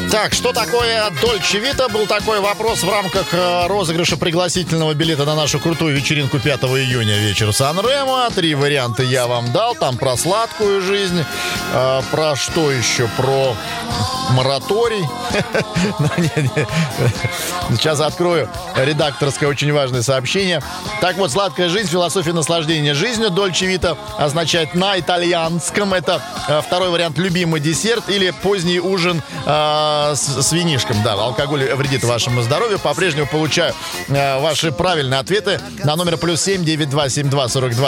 Так, что такое Дольче Вита? Был такой вопрос в рамках розыгрыша пригласительного билета на нашу крутую вечеринку 5 июня вечер Сан-Ремо. 3 варианта я вам дал. Там про сладкую жизнь, про что еще? Про мораторий. Сейчас открою редакторское очень важное сообщение. Так вот, сладкая жизнь, философия наслаждения жизнью. Дольче Вита означает на итальянском. Это второй вариант — любимый десерт или поздний ужин с винишком. Да, алкоголь вредит вашему здоровью. По-прежнему получаю ваши правильные ответы на номер +7 9272 42